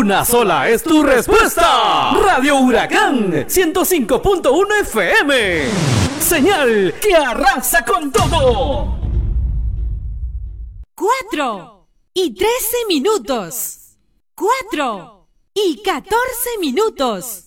Una sola es tu respuesta. Radio Huracán 105.1 FM. Señal que arrasa con todo. 4:13. 4:14.